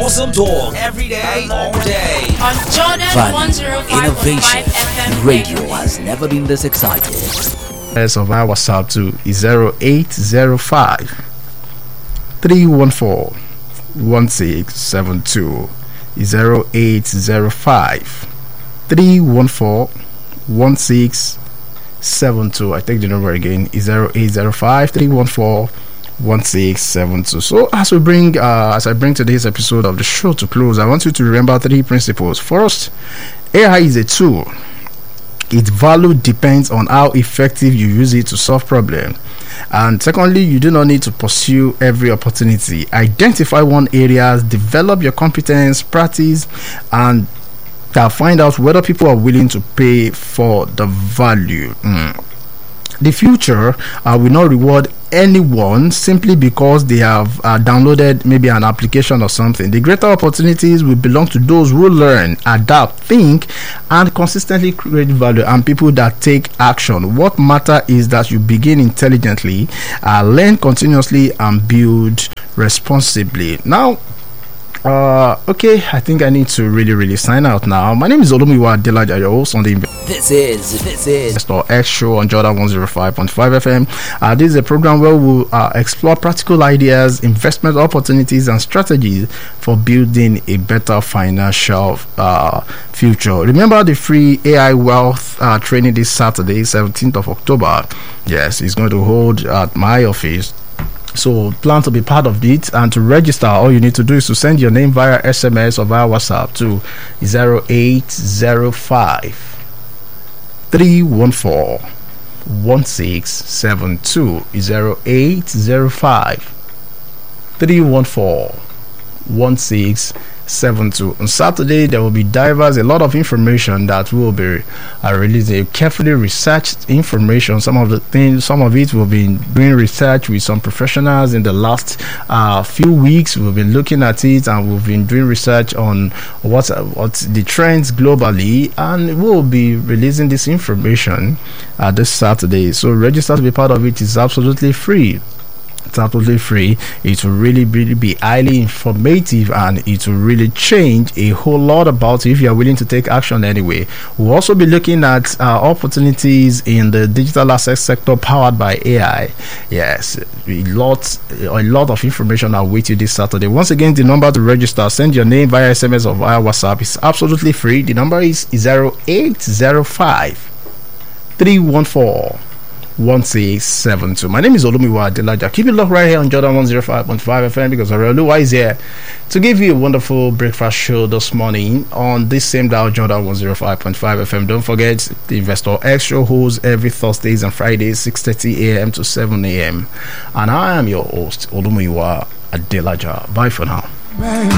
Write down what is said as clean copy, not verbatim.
Awesome talk every day, all day. On Jordan Value, 105.5 innovation, FM radio has never been this excited. Of our WhatsApp to is 0805 314 1672. 0805 314 1672. I take the number again. Is 0805 314 1672. So as I bring today's episode of the show to close, I want you to remember three principles. First, AI is a tool. Its value depends on how effective you use it to solve problems. And secondly, you do not need to pursue every opportunity. Identify one area, develop your competence, practice, and find out whether people are willing to pay for the value. The future will not reward anyone simply because they have downloaded maybe an application or something. The greater opportunities will belong to those who learn, adapt, think, and consistently create value, and people that take action. What matters is that you begin intelligently, learn continuously, and build responsibly. Now, okay, I think I need to really sign out now. My name is Olumiwa Adelaja, your host on the This is Investor X Show on Jordan 105.5 FM. This is a program where we'll explore practical ideas, investment opportunities, and strategies for building a better financial future. Remember the free AI Wealth training this Saturday, 17th of October. Yes, it's going to hold at my office. So plan to be part of it, and to register, all you need to do is to send your name via SMS or via WhatsApp to 0805 314 1672. 0805 314 1672. On Saturday, there will be a lot of information that will be released. Carefully researched information. Some of it will be doing research with some professionals in the last few weeks. We've been looking at it, and we've been doing research on what's the trends globally, and we'll be releasing this information this Saturday. So register to be part of it. Is absolutely free. It's absolutely free. It will really be highly informative, and it will really change a whole lot about it if you are willing to take action anyway. We'll also be looking at opportunities in the digital asset sector powered by AI. Yes, a lot of information will await you this Saturday. Once again, the number to register, send your name via SMS or via WhatsApp. It's absolutely free. The number is 0805 314 1672. My name is Olumiwa Adelaja. Keep it locked right here on Jordan 105.5 FM, because Oluwa is here to give you a wonderful breakfast show this morning on this same dial, Jordan 105.5 FM. Don't forget, the Investor X Show holds every Thursdays and Fridays, 6:30 a.m. to 7 a.m. And I am your host, Olumiwa Adelaja. Bye for now.